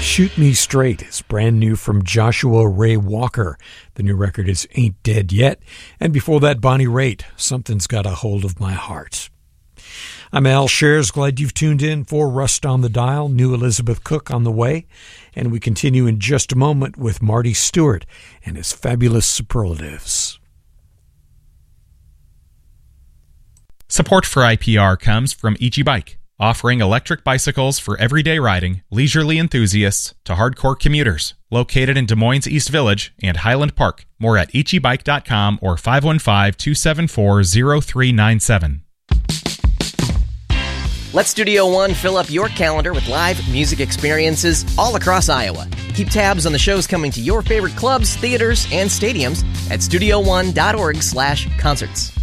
Shoot Me Straight is brand new from Joshua Ray Walker. The new record is Ain't Dead Yet. And before that, Bonnie Raitt, Something's Got a Hold of My Heart. I'm Al Shares. Glad you've tuned in for Rust on the Dial. New Elizabeth Cook on the way. And we continue in just a moment with Marty Stewart and his fabulous superlatives. Support for IPR comes from Ichi Bike, offering electric bicycles for everyday riding, leisurely enthusiasts to hardcore commuters. Located in Des Moines East Village and Highland Park. More at ichibike.com or 515-274-0397. Let Studio One fill up your calendar with live music experiences all across Iowa. Keep tabs on the shows coming to your favorite clubs, theaters, and stadiums at studioone.org/concerts.